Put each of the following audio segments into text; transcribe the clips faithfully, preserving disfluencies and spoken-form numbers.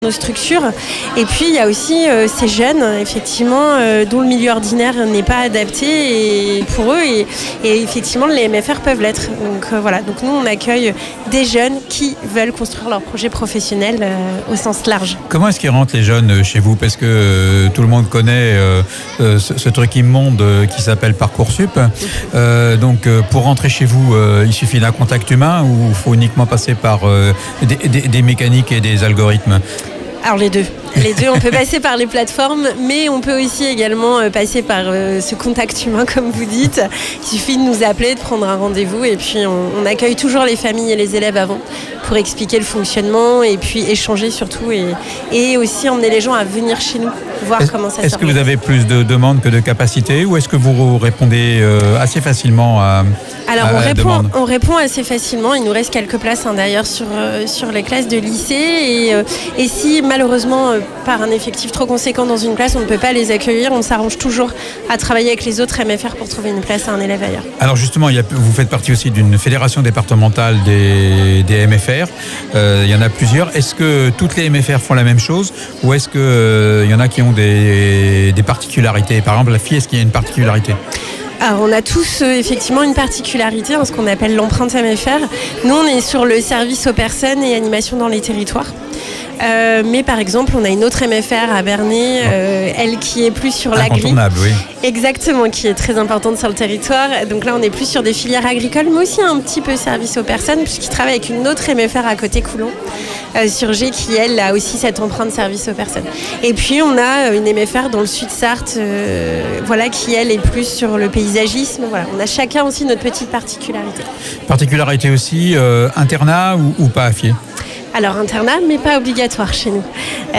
nos structures. Et puis il y a aussi euh, ces jeunes effectivement euh, dont le milieu ordinaire n'est pas adapté et pour eux et, et effectivement les M F R peuvent l'être. Donc euh, voilà, donc nous on accueille des jeunes qui veulent construire leur projet professionnel euh, au sens large. Comment est-ce qu'ils rentrent les jeunes chez vous? Parce que euh, tout le monde connaît euh, euh, ce, ce truc immonde euh, qui s'appelle Parcoursup. Euh, donc euh, pour rentrer chez vous, euh, il suffit d'un contact humain ou il faut uniquement passer par euh, des, des, des mécaniques et des algorithmes? Alors les deux. Les deux, on peut passer par les plateformes, mais on peut aussi également passer par euh, ce contact humain, comme vous dites. Il suffit de nous appeler, de prendre un rendez-vous, et puis on, on accueille toujours les familles et les élèves avant pour expliquer le fonctionnement et puis échanger surtout et, et aussi emmener les gens à venir chez nous, voir est-ce, comment ça se passe. Est-ce que vous avez plus de demandes que de capacités ou est-ce que vous répondez euh, assez facilement à, Alors, à on la répond, demande? on répond assez facilement. Il nous reste quelques places hein, d'ailleurs sur, euh, sur les classes de lycée. Et, euh, et si malheureusement, euh, par un effectif trop conséquent dans une classe, on ne peut pas les accueillir, on s'arrange toujours à travailler avec les autres M F R pour trouver une place à un élève ailleurs. Alors justement, il y a, vous faites partie aussi d'une fédération départementale des, des M F R. Euh, il y en a plusieurs. Est-ce que toutes les M F R font la même chose ou est-ce qu'il euh, y en a qui ont des, des particularités? Par exemple, la fille, est-ce qu'il y a une particularité? Alors, on a tous euh, effectivement une particularité, hein, ce qu'on appelle l'empreinte M F R. Nous, on est sur le service aux personnes et animation dans les territoires. Euh, mais par exemple, on a une autre M F R à Bernay, euh, elle qui est plus sur l'agri. Incontournable, oui. Exactement, qui est très importante sur le territoire. Donc là, on est plus sur des filières agricoles, mais aussi un petit peu service aux personnes, puisqu'il travaille avec une autre M F R à côté, Coulon, euh, sur G, qui elle a aussi cette empreinte service aux personnes. Et puis, on a une M F R dans le Sud-Sarthe, euh, voilà, qui elle est plus sur le paysagisme. Voilà, on a chacun aussi notre petite particularité. Particularité aussi, euh, internat ou, ou pas à Fier? Alors internat, mais pas obligatoire chez nous.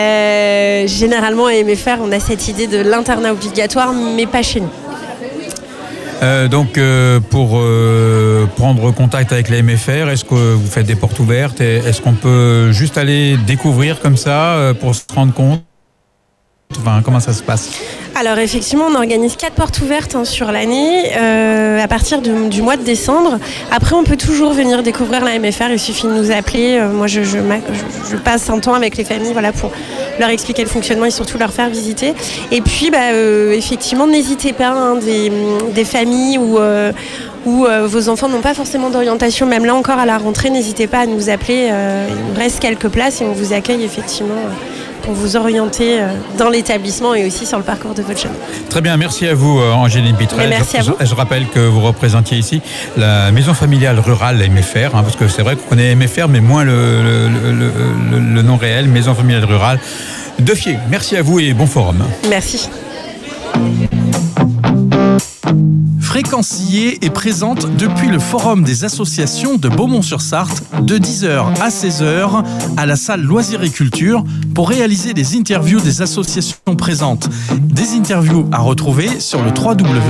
Euh, généralement à M F R, on a cette idée de l'internat obligatoire, mais pas chez nous. Euh, donc euh, pour euh, prendre contact avec les M F R, est-ce que vous faites des portes ouvertes? Est-ce qu'on peut juste aller découvrir comme ça euh, pour se rendre compte? Enfin, comment ça se passe? Alors effectivement, on organise quatre portes ouvertes hein, sur l'année euh, à partir de, du mois de décembre. Après, on peut toujours venir découvrir la M F R. Il suffit de nous appeler. Euh, moi, je, je, je, je passe un temps avec les familles, voilà, pour leur expliquer le fonctionnement et surtout leur faire visiter. Et puis, bah, euh, effectivement, n'hésitez pas, hein, des, des familles où euh, où euh, vos enfants n'ont pas forcément d'orientation, même là encore à la rentrée, n'hésitez pas à nous appeler. Euh, il nous reste quelques places et on vous accueille effectivement. Euh, pour vous orienter dans l'établissement et aussi sur le parcours de votre jeune. Très bien, merci à vous Angéline Pitrel. Merci à vous. Je, je rappelle que vous représentiez ici la maison familiale rurale M F R, hein, parce que c'est vrai qu'on connaît M F R, mais moins le, le, le, le, le nom réel, maison familiale rurale de Fier. Merci à vous et bon forum. Merci. Fréquencier est présente depuis le Forum des associations de Beaumont-sur-Sarthe de dix heures à seize heures à la salle Loisirs et Culture pour réaliser des interviews des associations présentes. Des interviews à retrouver sur le w w w